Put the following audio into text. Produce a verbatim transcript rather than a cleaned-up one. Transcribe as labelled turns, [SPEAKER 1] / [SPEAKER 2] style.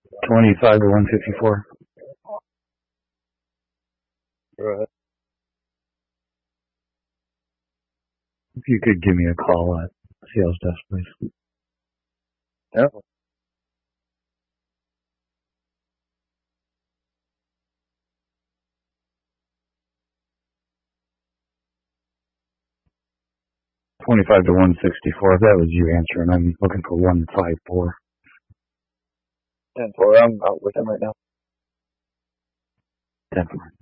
[SPEAKER 1] Twenty-five to one fifty-four.
[SPEAKER 2] Right.
[SPEAKER 1] If you could give me a call at sales desk, please.
[SPEAKER 2] Yeah.
[SPEAKER 1] Twenty-five to one sixty-four. If that was you answering, I'm looking for one five four.
[SPEAKER 2] ten four. I'm out with him right now.
[SPEAKER 1] Ten four.